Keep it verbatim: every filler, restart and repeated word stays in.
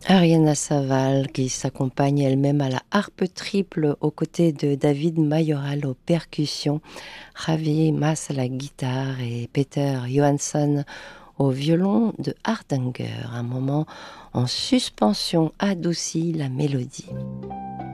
Ariana Saval qui s'accompagne elle-même à la harpe triple aux côtés de David Mayoral aux percussions, Javi Mas à la guitare et Peter Johansson au violon de Hardanger. Un moment en suspension adoucit la mélodie.